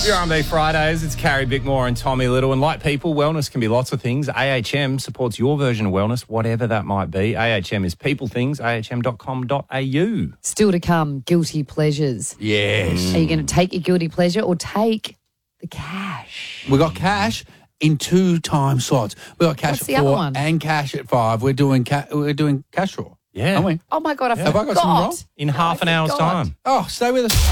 Your R&B Fridays, it's Carrie Bickmore and Tommy Little. And like people, wellness can be lots of things. AHM supports your version of wellness, whatever that might be. AHM is people things, ahm.com.au. Still to come, guilty pleasures. Yes. Are you going to take your guilty pleasure or take the cash? We got cash in 2 time slots. We got cash What's the at other 4 one? and cash at 5. We're doing cash draw. Yeah. Aren't we? Oh, my God, I Have I got something wrong? In half an hour's forgot. time. Oh, stay with us.